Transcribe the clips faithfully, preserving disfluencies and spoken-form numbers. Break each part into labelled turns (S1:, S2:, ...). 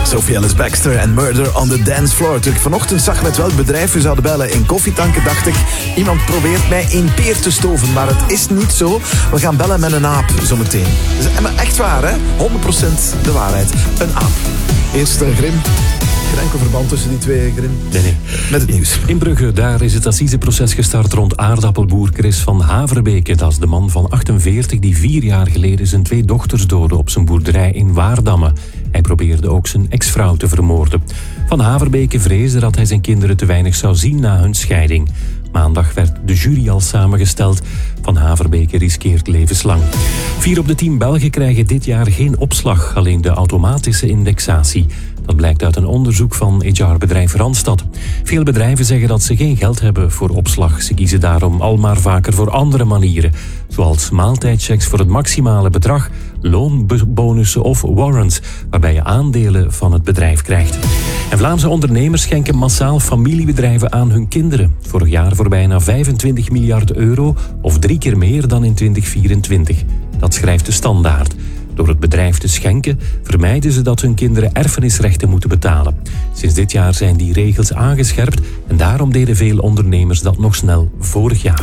S1: Sophie Ellis-Bextor en Murder on the Dance Floor. Toen ik vanochtend zag met welk bedrijf we zouden bellen in koffietanken, dacht ik, iemand probeert mij in peer te stoven. Maar het is niet zo. We gaan bellen met een aap zometeen. Dus, echt waar, hè? honderd procent de waarheid. Een aap. Eerst uh, Grim. Geen enkel verband tussen die twee, Grim.
S2: Nee, nee.
S1: Met het nieuws.
S2: In Brugge, daar is het assiseproces gestart rond aardappelboer Chris van Haverbeke. Dat is de man van achtenveertig die vier jaar geleden zijn twee dochters doodde op zijn boerderij in Waardamme. Hij probeerde ook zijn ex-vrouw te vermoorden. Van Haverbeke vreesde dat hij zijn kinderen te weinig zou zien na hun scheiding. Maandag werd de jury al samengesteld. Van Haverbeke riskeert levenslang. Vier op de tien Belgen krijgen dit jaar geen opslag, alleen de automatische indexatie. Dat blijkt uit een onderzoek van H R-bedrijf Randstad. Veel bedrijven zeggen dat ze geen geld hebben voor opslag. Ze kiezen daarom al maar vaker voor andere manieren. Zoals maaltijdchecks voor het maximale bedrag, loonbonussen of warrants, waarbij je aandelen van het bedrijf krijgt. En Vlaamse ondernemers schenken massaal familiebedrijven aan hun kinderen. Vorig jaar voor bijna vijfentwintig miljard euro, of drie keer meer dan in twintig vierentwintig. Dat schrijft de Standaard. Door het bedrijf te schenken vermijden ze dat hun kinderen erfenisrechten moeten betalen. Sinds dit jaar zijn die regels aangescherpt en daarom deden veel ondernemers dat nog snel vorig jaar.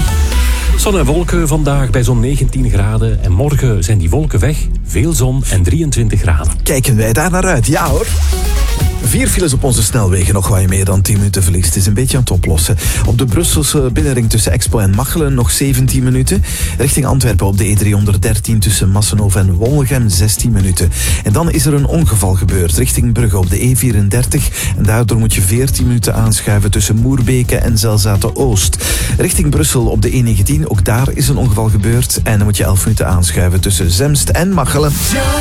S2: Zon en wolken vandaag bij zo'n negentien graden en morgen zijn die wolken weg, veel zon en drieëntwintig graden.
S1: Kijken wij daar naar uit? Ja hoor. Vier files op onze snelwegen, nog wat je meer dan tien minuten verliest. Het is een beetje aan het oplossen. Op de Brusselse binnenring tussen Expo en Machelen nog zeventien minuten. Richting Antwerpen op de E driehonderddertien tussen Massenhoven en Wolgem zestien minuten. En dan is er een ongeval gebeurd richting Brugge op de E vierendertig. En daardoor moet je veertien minuten aanschuiven tussen Moerbeke en Zelzate-Oost. Richting Brussel op de E negentien, ook daar is een ongeval gebeurd. En dan moet je elf minuten aanschuiven tussen Zemst en Machelen.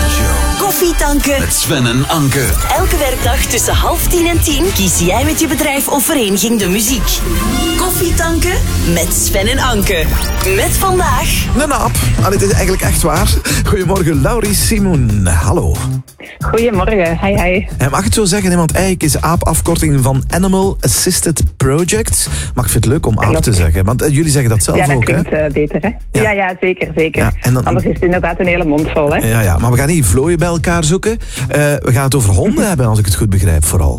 S3: Koffietanken.
S4: Met Sven en Anke.
S3: Elke werkdag tussen half tien en tien kies jij met je bedrijf of vereniging de muziek. Koffietanken met Sven en Anke. Met vandaag...
S1: Een aap. Allee, het is eigenlijk echt waar. Goedemorgen, Laurie Simoen. Hallo.
S5: Goedemorgen, hi hi.
S1: Mag ik het zo zeggen, want eigenlijk is aap afkorting van Animal Assisted Projects. Maar ik vind het leuk om aap te zeggen, want uh, jullie zeggen dat zelf
S5: ja, dat
S1: ook, hè?
S5: Ja, dat klinkt uh, beter, hè? Ja, ja, ja zeker, zeker. Ja, en dan, Anders is het inderdaad een hele mond vol, hè?
S1: Ja, ja, maar we gaan niet vlooien bij elkaar zoeken. Uh, we gaan het over honden hebben, als ik het goed begrijp, vooral.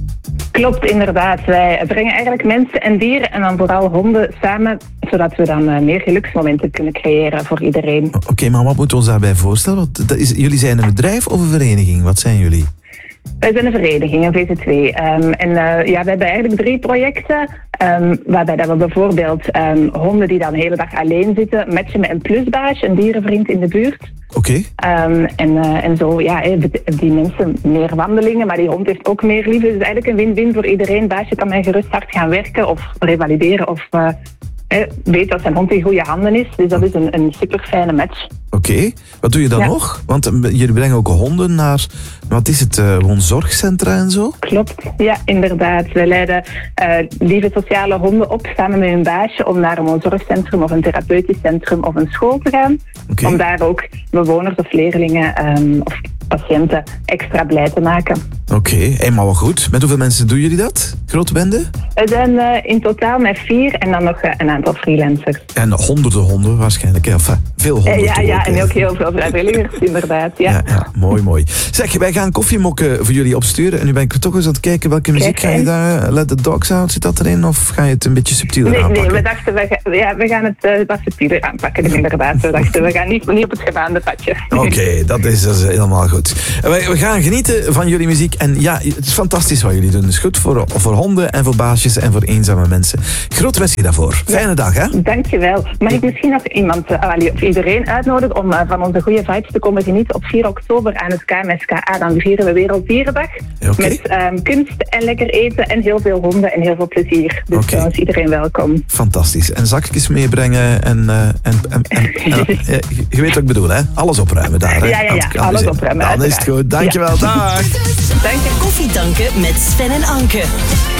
S5: Klopt, inderdaad. Wij brengen eigenlijk mensen en dieren en dan vooral honden samen, zodat we dan uh, meer geluksmomenten kunnen creëren voor iedereen.
S1: Oké, okay, maar wat moeten we ons daarbij voorstellen? Want dat is, jullie zijn een bedrijf of een vereniging? Wat zijn jullie?
S5: Wij zijn een vereniging, een V Z W. Um, en uh, ja, we hebben eigenlijk drie projecten. Um, waarbij dat we bijvoorbeeld um, honden die dan de hele dag alleen zitten, matchen met een plusbaas, een dierenvriend in de buurt.
S1: Oké. Okay.
S5: Um, en, uh, en zo, ja, die mensen meer wandelingen, maar die hond heeft ook meer liefde. Dus eigenlijk een win-win voor iedereen. Baasje kan met gerust hart gaan werken of revalideren of uh, eh, weet dat zijn hond in goede handen is. Dus dat is een, een super fijne match.
S1: Oké, okay. Wat doe je dan ja. nog? Want uh, jullie brengen ook honden naar, wat is het, uh, woonzorgcentra en zo?
S5: Klopt, ja, inderdaad. We leiden uh, lieve sociale honden op samen met hun baasje om naar een woonzorgcentrum of een therapeutisch centrum of een school te gaan. Okay. Om daar ook bewoners of leerlingen um, of patiënten extra blij te maken.
S1: Oké, okay. Hey, maar wel goed. Met hoeveel mensen doen jullie dat? Grote bende?
S5: We zijn uh, in totaal met vier en dan nog uh, een aantal freelancers.
S1: En honderden honden waarschijnlijk, hè? Of uh, veel honden.
S5: Uh, ja,
S1: toch
S5: ja,
S1: ook,
S5: en ook heel veel vrijwilligers, inderdaad. Ja.
S1: Ja, ja, mooi, mooi. Zeg, wij gaan koffiemokken voor jullie opsturen. En nu ben ik toch eens aan het kijken welke muziek Kijk, ga je daar... Let the Dogs Out, zit dat erin? Of ga je het een beetje subtieler
S5: nee,
S1: aanpakken?
S5: Nee, we dachten, we, ga, ja, we gaan het uh, wat subtieler aanpakken, inderdaad. We dachten, we gaan niet, niet op het gebaande padje.
S1: Oké, okay, dat is dus helemaal goed. We, we gaan genieten van jullie muziek. En ja, het is fantastisch wat jullie doen. Het is goed voor, voor honden en voor baasjes en voor eenzame mensen. Groot merci daarvoor. Fijne ja, dag, hè?
S5: Dankjewel. Mag ik misschien nog iemand, uh, of iedereen uitnodigen om uh, van onze goede vibes te komen genieten op vier oktober aan het K M S K A. Dan vieren we Werelddierendag. Okay. Met um, kunst en lekker eten en heel veel honden en heel veel plezier. Dus okay. uh, is iedereen welkom.
S1: Fantastisch. En zakjes meebrengen en, uh, en, en, en, en uh, je weet wat ik bedoel, hè? Alles opruimen daar, hè?
S5: Ja, ja, ja. Alles opruimen.
S1: Dan is het goed. Dankjewel. Ja. Dag.
S3: Dank je. Koffietanken met Sven en Anke.